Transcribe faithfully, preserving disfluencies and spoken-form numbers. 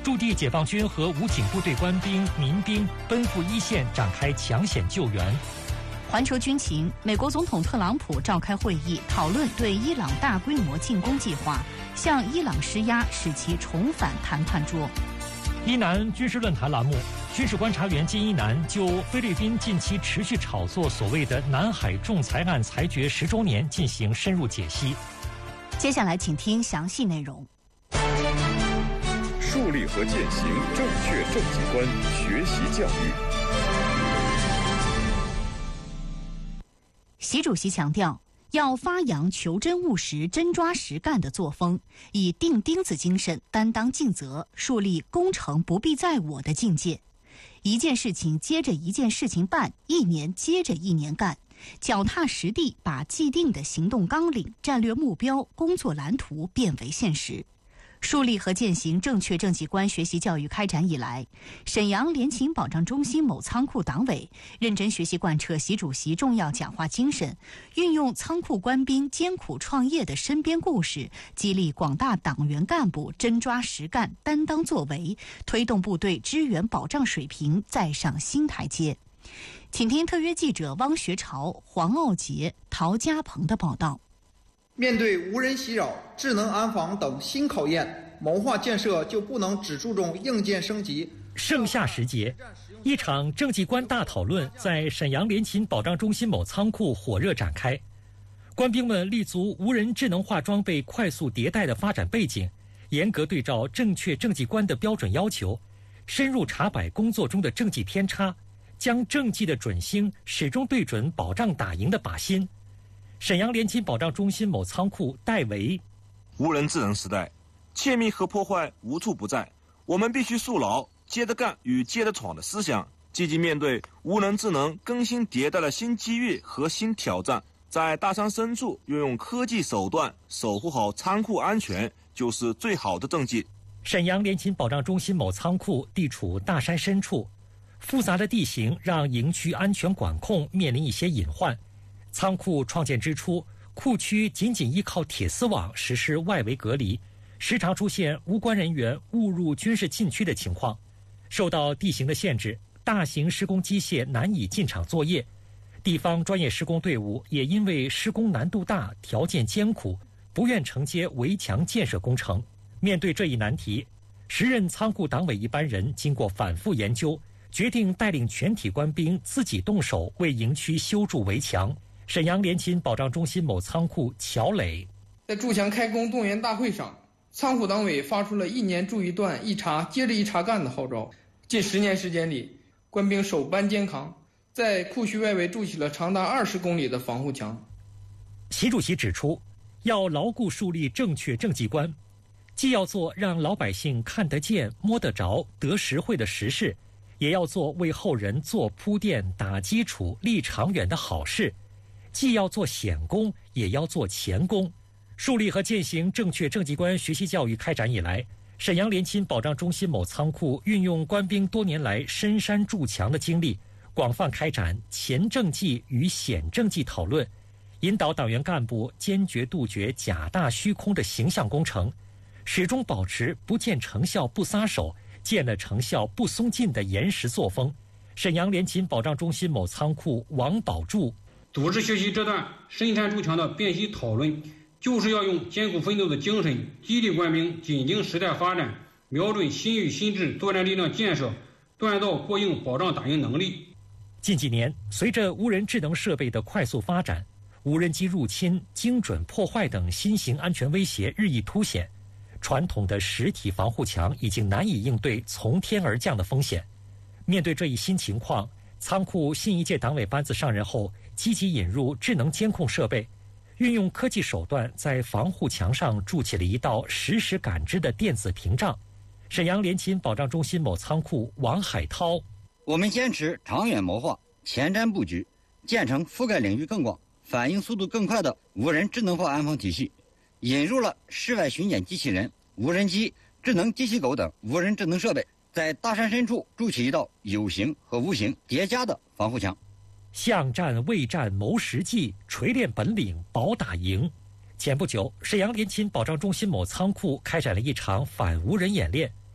驻地解放军和武警部队官兵、民兵奔赴一线，展开抢险救援。 环球军情，美国总统特朗普召开会议，讨论对伊朗大规模进攻计划，向伊朗施压，使其重返谈判桌。 伊南军事论坛栏目，军事观察员金一南就菲律宾近期持续炒作所谓的南海仲裁案裁决十周年进行深入解析。 接下来请听详细内容。 树立和践行正确政绩观，学习教育。 习主席强调，要发扬求真务实、真抓实干的作风，以钉钉子精神担当尽责，树立功成不必在我的境界。一件事情接着一件事情办，一年接着一年干，脚踏实地把既定的行动纲领、战略目标、工作蓝图变为现实。树立和践行正确政绩观学习教育开展以来，沈阳联勤保障中心某仓库党委认真学习贯彻习主席重要讲话精神，运用仓库官兵艰苦创业的身边故事，激励广大党员干部真抓实干、担当作为，推动部队支援保障水平再上新台阶。请听特约记者汪学潮、黄傲杰、陶家鹏的报道。 面对无人袭扰、智能安防等新考验，谋划建设就不能只注重硬件升级。 盛夏时节，一场政绩观大讨论在沈阳联勤保障中心某仓库火热展开。官兵们立足无人智能化装备快速迭代的发展背景，严格对照正确政绩观的标准要求，深入查摆工作中的政绩偏差，将政绩的准星始终对准保障打赢的靶心。沈阳联勤保障中心某仓库代为， 无人智能时代，窃密和破坏无处不在，我们必须树牢接着干与接着闯的思想，积极面对无人智能更新迭代的新机遇和新挑战，在大山深处运用科技手段守护好仓库安全，就是最好的政绩。 沈阳联勤保障中心某仓库地处大山深处，复杂的地形让营区安全管控面临一些隐患。仓库创建之初，库区仅仅依靠铁丝网实施外围隔离，时常出现无关人员误入军事禁区的情况。受到地形的限制，大型施工机械难以进场作业，地方专业施工队伍也因为施工难度大、条件艰苦，不愿承接围墙建设工程。面对这一难题，时任仓库党委一班人经过反复研究，决定带领全体官兵自己动手为营区修筑围墙。沈阳联勤保障中心某仓库乔磊在筑墙开工动员大会上，仓库党委发出了一年筑一段、一茬接着一茬干的号召。近十年时间里，官兵手搬肩扛，在库区外围筑起了长达二十公里的防护墙。 习主席指出，要牢固树立正确政绩观，既要做让老百姓看得见、摸得着、得实惠的实事，也要做为后人做铺垫、打基础、立长远的好事。既要做显功，也要做前功。树立和践行正确政绩观学习教育开展以来，沈阳联勤保障中心某仓库运用官兵多年来深山筑墙的经历，广泛开展前政绩与显政绩讨论，引导党员干部坚决杜绝假大虚空的形象工程，始终保持不见成效不撒手，见了成效不松劲的严实作风。沈阳联勤保障中心某仓库王宝柱， 组织学习这段深山筑墙的辨析讨论，就是要用艰苦奋斗的精神，激励官兵紧盯时代发展，瞄准新域新制作战力量建设，锻造过硬保障打赢能力。 近几年，随着无人智能设备的快速发展，无人机入侵、精准破坏等新型安全威胁日益凸显，传统的实体防护墙已经难以应对从天而降的风险。面对这一新情况，仓库新一届党委班子上任后，积极引入智能监控设备，运用科技手段在防护墙上筑起了一道实时感知的电子屏障。沈阳联勤保障中心某仓库王海涛， 我们坚持长远谋划、前瞻布局，建成覆盖领域更广、反应速度更快的无人智能化安防体系，引入了室外巡检机器人、无人机、智能机器狗等无人智能设备，在大山深处筑起一道有形和无形叠加的防护墙。 巷战、未战谋实际，锤炼本领保打赢。前不久，沈阳联勤保障中心某仓库开展了一场反无人演练，